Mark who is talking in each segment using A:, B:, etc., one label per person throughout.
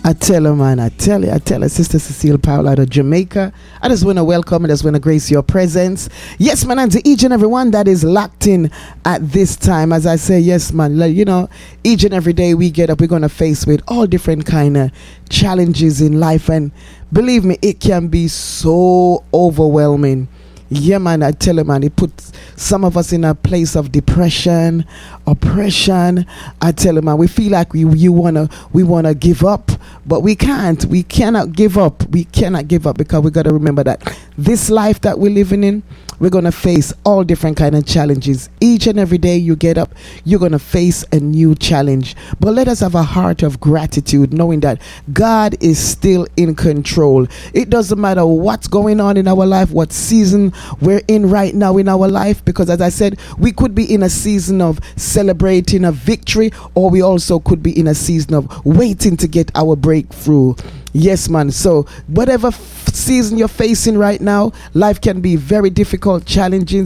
A: I tell her, man, I tell her, Sister Cecile Powell out of Jamaica. I just want to welcome, I just want to grace your presence. Yes, man, and to each and every one that is locked in at this time. As I say, yes, man, you know, each and every day we get up, we're going to face with all different kind of challenges in life. And believe me, it can be so overwhelming. Yeah, man, I tell you, man, it puts some of us in a place of depression, oppression. I tell you, man, we feel like we wanna give up, but we can't. We cannot give up. We cannot give up, because we got to remember that this life that we're living in, we're going to face all different kind of challenges. Each and every day you get up, you're going to face a new challenge. But let us have a heart of gratitude, knowing that God is still in control. It doesn't matter what's going on in our life, what season we're in right now in our life, because as I said, we could be in a season of celebrating a victory, or we also could be in a season of waiting to get our breakthrough. Yes, man. So whatever season you're facing right now, life can be very difficult, challenging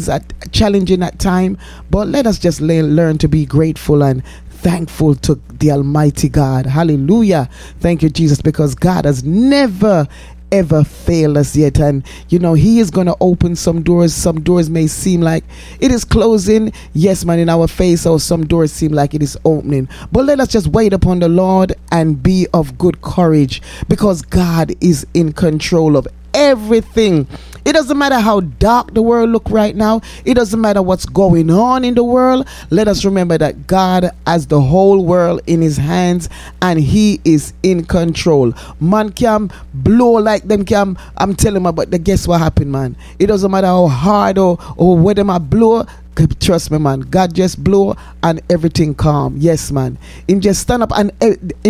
A: at time. But let us just learn to be grateful and thankful to the Almighty God. Hallelujah. Thank you, Jesus, because God has never ever failed us yet, and you know He is going to open some doors. Some doors may seem like it is closing, yes, man, in our face, or some doors seem like it is opening. But let us just wait upon the Lord and be of good courage, because God is in control of everything. It doesn't matter how dark the world look right now. It doesn't matter what's going on in the world. Let us remember that God has the whole world in His hands, and He is in control. Man can blow like them can. I'm telling you, but guess what happened, man? It doesn't matter how hard or whether I blow. Trust me, man, God just blow and everything calm. Yes, man. He just stand up and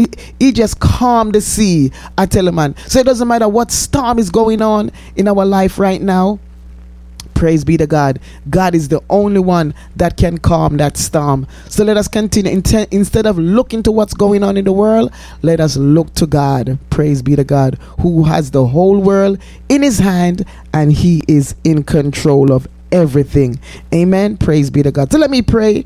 A: he just calm the sea. I tell you, man. So it doesn't matter what storm is going on in our life right now. Praise be to God. God is the only one that can calm that storm. So let us continue. Instead of looking to what's going on in the world, let us look to God. Praise be to God, who has the whole world in His hand, and He is in control of everything. Amen. Praise be to God. So let me pray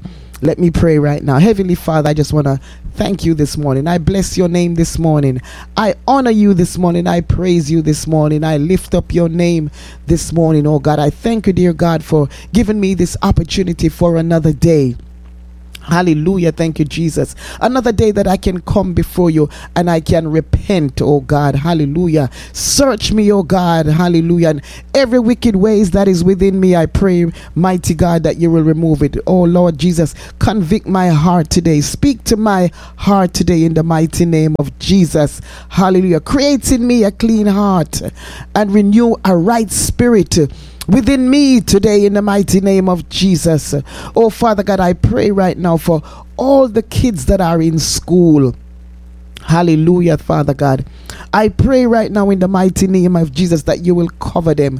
A: right now. Heavenly Father, I just want to thank you this morning. I bless your name this morning. I honor you this morning. I praise you this morning. I lift up your name this morning. Oh God, I thank you, dear God, for giving me this opportunity for another day. Hallelujah. Thank you, Jesus. Another day that I can come before you and I can repent, oh God. Hallelujah. Search me, oh God. Hallelujah. And every wicked ways that is within me, I pray, mighty God, that you will remove it. Oh Lord Jesus, convict my heart today. Speak to my heart today in the mighty name of Jesus. Hallelujah. Create in me a clean heart and renew a right spirit within me today in the mighty name of Jesus. Oh Father God, I pray right now for all the kids that are in school. Hallelujah, Father God. I pray right now in the mighty name of Jesus that you will cover them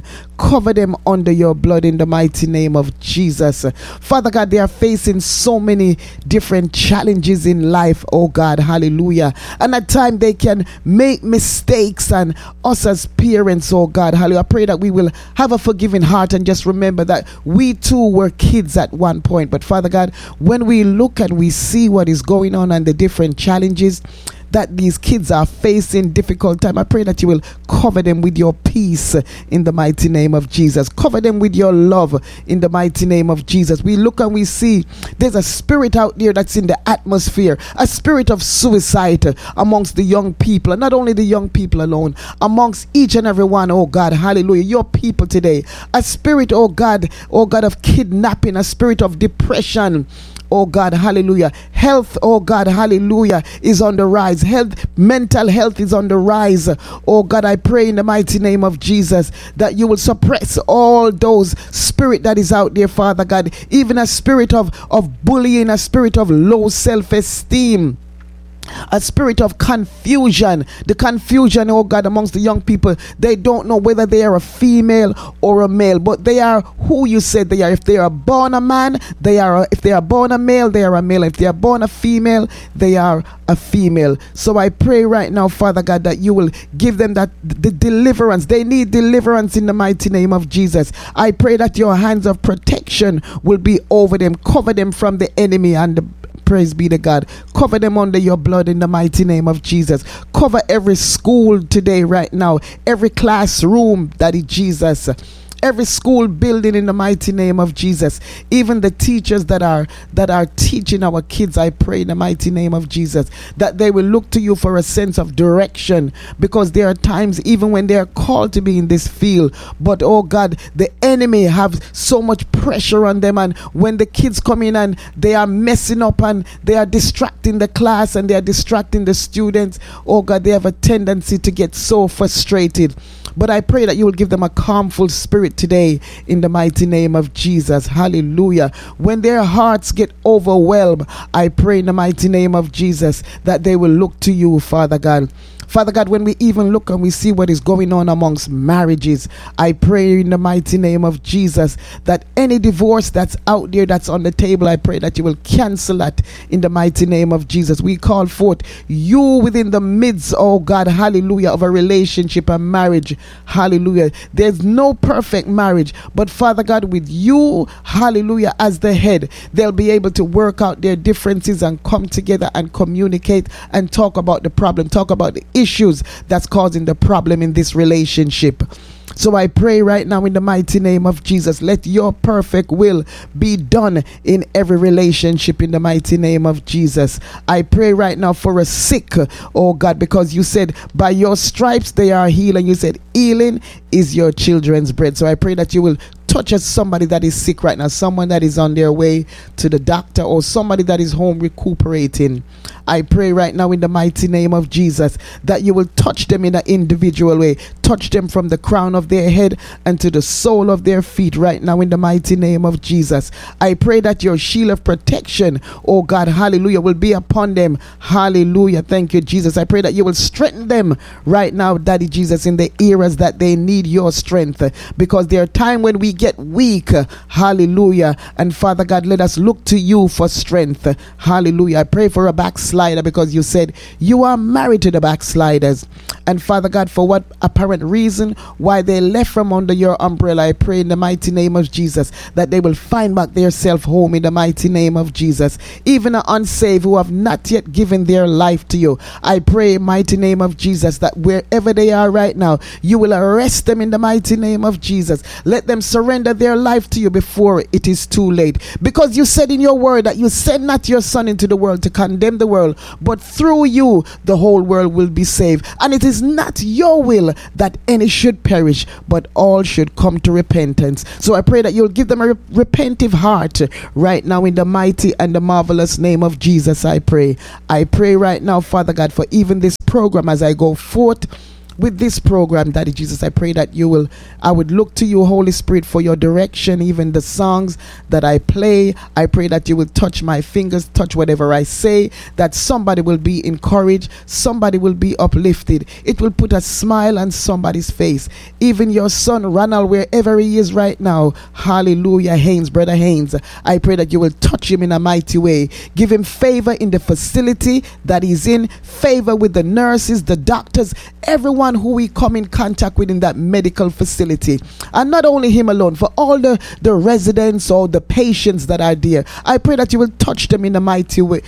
A: under your blood in the mighty name of Jesus. Father God, they are facing so many different challenges in life, oh God. Hallelujah. And at times they can make mistakes, and us as parents, oh God, hallelujah, I pray that we will have a forgiving heart and just remember that we too were kids at one point. But Father God, when we look and we see what is going on and the different challenges that these kids are facing, difficult time, I pray that you will cover them with your peace in the mighty name of Jesus. Cover them with your love in the mighty name of Jesus. We look and we see there's a spirit out there that's in the atmosphere, a spirit of suicide amongst the young people, and not only the young people alone, amongst each and every one, oh God, hallelujah, your people today. A spirit, oh God, of kidnapping, a spirit of depression, oh God, hallelujah. Health, oh God, hallelujah, is on the rise. Mental health is on the rise. Oh God, I pray in the mighty name of Jesus that you will suppress all those spirit that is out there, Father God. Even a spirit of bullying, a spirit of low self-esteem, a spirit of confusion. The confusion, oh God, amongst the young people. They don't know whether they are a female or a male, but they are who you said they are. If they are born a man, if they are born a male, they are a male. If they are born a female, they are a female. So I pray right now, Father God, that you will give them the deliverance. They need deliverance in the mighty name of Jesus. I pray that your hands of protection will be over them, cover them from the enemy and Praise be to God. Cover them under your blood in the mighty name of Jesus. Cover every school today, right now. Every classroom, Daddy Jesus. Every school building in the mighty name of Jesus. Even the teachers that are teaching our kids, I pray in the mighty name of Jesus that they will look to you for a sense of direction, because there are times even when they are called to be in this field, but oh God, the enemy have so much pressure on them, and when the kids come in and they are messing up and they are distracting the class and they are distracting the students, oh God, they have a tendency to get so frustrated. But I pray that you will give them a calmful spirit today in the mighty name of Jesus. Hallelujah. When their hearts get overwhelmed, I pray in the mighty name of Jesus that they will look to you, Father God. Father God, when we even look and we see what is going on amongst marriages, I pray in the mighty name of Jesus that any divorce that's out there, that's on the table, I pray that you will cancel that in the mighty name of Jesus. We call forth you within the midst, oh God, hallelujah, of a relationship and marriage. Hallelujah. There's no perfect marriage, but Father God, with you, hallelujah, as the head, they'll be able to work out their differences and come together and communicate and talk about the problem, talk about the issues that's causing the problem in this relationship. So I pray right now in the mighty name of Jesus, let your perfect will be done in every relationship in the mighty name of Jesus. I pray right now for a sick, oh God, because you said by your stripes they are healed, and you said healing is your children's bread. So I pray that you will touch somebody that is sick right now, someone that is on their way to the doctor, or somebody that is home recuperating. I pray right now in the mighty name of Jesus that you will touch them in an individual way. Touch them from the crown of their head and to the sole of their feet right now in the mighty name of Jesus. I pray that your shield of protection, oh God, hallelujah, will be upon them. Hallelujah. Thank you, Jesus. I pray that you will strengthen them right now, Daddy Jesus, in the areas that they need your strength, because there are times when we get weak. Hallelujah. And Father God, let us look to you for strength. Hallelujah. I pray for a backslider, because you said you are married to the backsliders. And Father God, for what apparent reason why they left from under your umbrella, I pray in the mighty name of Jesus that they will find back their self home in the mighty name of Jesus. Even the unsaved who have not yet given their life to you, I pray in mighty name of Jesus that wherever they are right now, you will arrest them in the mighty name of Jesus. Let them surrender their life to you before it is too late, because you said in your word that you sent not your son into the world to condemn the world, but through you the whole world will be saved. And it is not your will that any should perish, but all should come to repentance. So I pray that you'll give them a repentive heart right now in the mighty and the marvelous name of Jesus. I pray right now, Father God, for even this program as I go forth with this program, Daddy Jesus. I pray that I would look to you, Holy Spirit, for your direction. Even the songs that I play, I pray that you will touch my fingers, touch whatever I say, that somebody will be encouraged, somebody will be uplifted. It will put a smile on somebody's face. Even your son Ronald, wherever he is right now, hallelujah, Haynes, brother Haynes, I pray that you will touch him in a mighty way. Give him favor in the facility that he's in, favor with the nurses, the doctors, everyone who we come in contact with in that medical facility. And not only him alone, for all the residents or the patients that are there, I pray that you will touch them in a mighty way,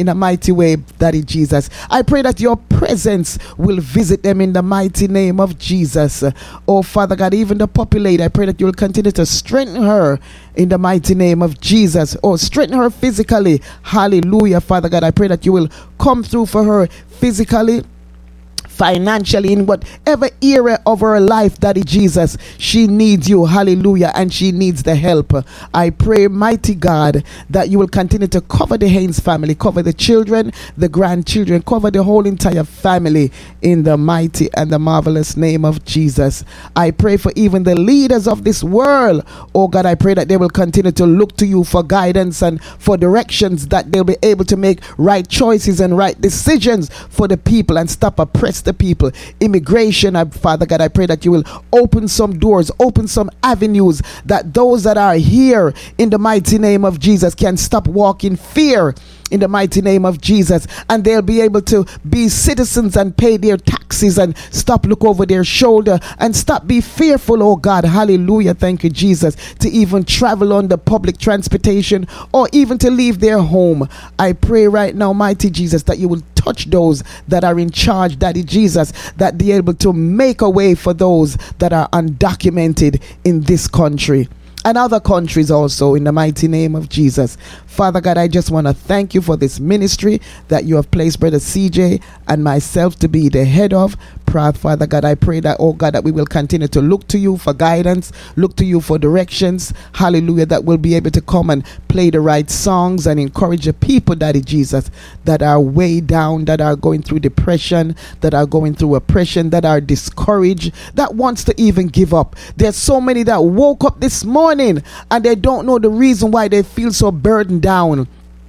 A: Daddy Jesus. I pray that your presence will visit them in the mighty name of Jesus. Oh Father God, even the populated, I pray that you will continue to strengthen her in the mighty name of Jesus. Oh, strengthen her physically. Hallelujah, Father God. I pray that you will come through for her physically, financially, in whatever area of her life, Daddy Jesus, she needs you. Hallelujah. And she needs the help. I pray, mighty God, that you will continue to cover the Haynes family, cover the children, the grandchildren, cover the whole entire family in the mighty and the marvelous name of Jesus. I pray for even the leaders of this world. Oh God, I pray that they will continue to look to you for guidance and for directions, that they'll be able to make right choices and right decisions for the people and stop oppressing the people. Immigration, Father God, I pray that you will open some doors, open some avenues, that those that are here in the mighty name of Jesus can stop walking fear in the mighty name of Jesus, and they'll be able to be citizens and pay their taxes and stop look over their shoulder and stop be fearful, oh God. Hallelujah. Thank you, Jesus, to even travel on the public transportation or even to leave their home. I pray right now, mighty Jesus, that you will touch those that are in charge, Daddy Jesus, that be able to make a way for those that are undocumented in this country and other countries also, in the mighty name of Jesus. Father God, I just want to thank you for this ministry that you have placed Brother CJ and myself to be the head of. Father God, I pray that, oh God, that we will continue to look to you for guidance, look to you for directions. Hallelujah. That we'll be able to come and play the right songs and encourage the people, Daddy Jesus, that are way down, that are going through depression, that are going through oppression, that are discouraged, that wants to even give up. There's so many that woke up this morning and they don't know the reason why they feel so burdened down.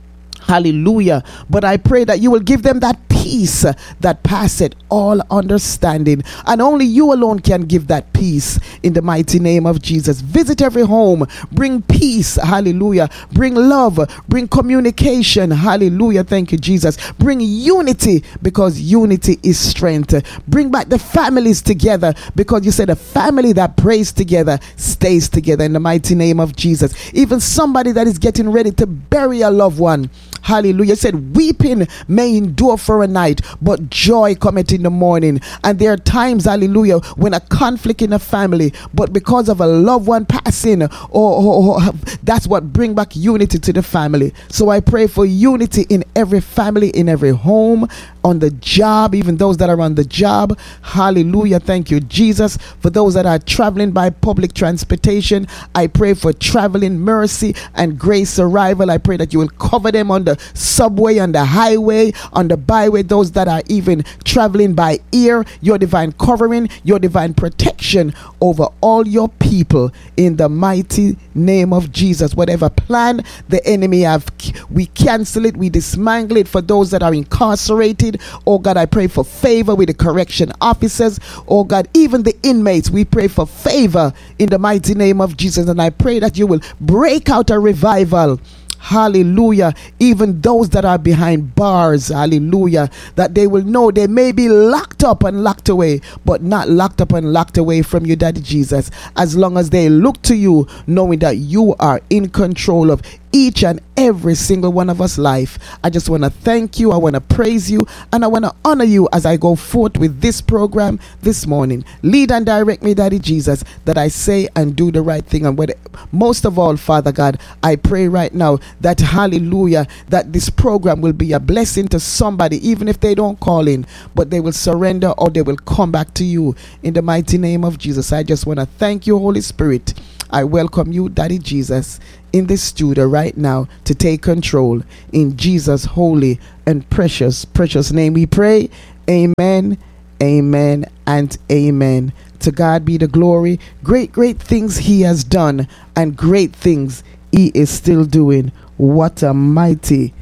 A: Hallelujah. But I pray that you will give them that peace that passeth all understanding, and only you alone can give that peace, in the mighty name of Jesus. Visit every home, bring peace, hallelujah, bring love, bring communication, hallelujah, thank you, Jesus, bring unity, because unity is strength. Bring back the families together, because you said a family that prays together stays together, in the mighty name of Jesus. Even somebody that is getting ready to bury a loved one, hallelujah, said weeping may endure for a night, but joy cometh in the morning. And there are times, hallelujah, when a conflict in a family, but because of a loved one passing, or that's what bring back unity to the family. So I pray for unity in every family, in every home, on the job, even those that are on the job. Hallelujah. Thank you, Jesus. For those that are traveling by public transportation, I pray for traveling mercy and grace arrival. I pray that you will cover them on the subway, on the highway, on the byway. Those that are even traveling by air, your divine covering, your divine protection over all your people, in the mighty name of Jesus. Whatever plan the enemy have, we cancel it, we dismantle it. For those that are incarcerated, oh God, I pray for favor with the correction officers, oh God, even the inmates, we pray for favor in the mighty name of Jesus. And I pray that you will break out a revival, hallelujah, even those that are behind bars, hallelujah, that they will know they may be locked up and locked away, but not locked up and locked away from you, Daddy Jesus, as long as they look to you, knowing that you are in control of each and every single one of us life. I just want to thank you, I want to praise you, and I want to honor you as I go forth with this program this morning. Lead and direct me, Daddy Jesus, that I say and do the right thing. And most of all, Father God, I pray right now that, hallelujah, that this program will be a blessing to somebody, even if they don't call in, but they will surrender or they will come back to you, in the mighty name of Jesus. I just want to thank you, Holy Spirit. I welcome you, Daddy Jesus, in this studio right now to take control. In Jesus' holy and precious name we pray. Amen, amen, and amen. To God be the glory. Great things he has done, and great things he is still doing. What a mighty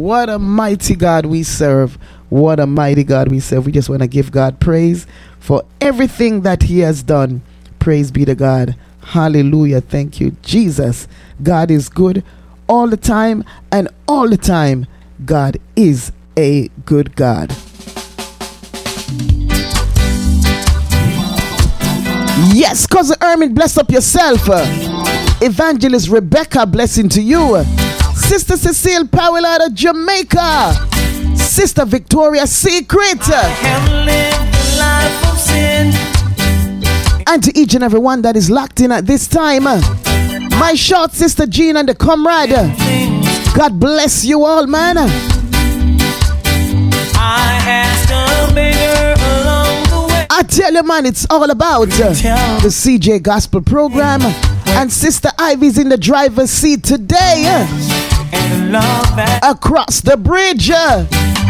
A: God we serve. What a mighty God we serve. We just want to give God praise for everything that he has done. Praise be to God. Hallelujah. Thank you, Jesus. God is good all the time, and all the time God is a good God. Yes, Cousin Ermine, bless up yourself. Evangelist Rebecca, blessing to you. Sister Cecile Powell out of Jamaica. Sister Victoria Secret.
B: I have lived a life of sin.
A: And to each and every one that is locked in at this time, my short sister Jean and the comrade, God bless you all, man.
B: I asked a beggar along the way.
A: I tell you, man, it's all about the CJ Gospel Program, and Sister Ivy's in the driver's seat today,
B: And the love that
A: across the bridge.